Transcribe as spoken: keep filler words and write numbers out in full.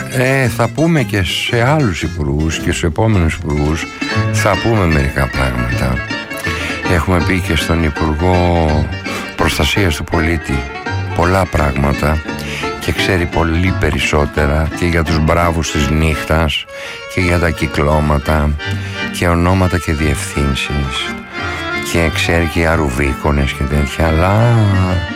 Ε, θα πούμε και σε άλλους υπουργούς και στους επόμενους υπουργούς θα πούμε μερικά πράγματα. Έχουμε πει και στον Υπουργό Προστασίας του Πολίτη πολλά πράγματα και ξέρει πολύ περισσότερα και για τους μπράβους της νύχτας και για τα κυκλώματα και ονόματα και διευθύνσεις και ξέρει και αρουβίκονες και τέτοια, αλλά